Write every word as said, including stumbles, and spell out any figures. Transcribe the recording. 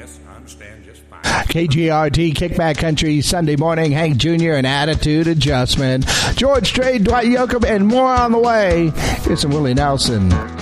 Yes, I understand just fine. K G R T, Kickback Country, Sunday morning. Hank Junior and Attitude Adjustment. George Strait, Dwight Yoakam, and more on the way. It's Willie Nelson.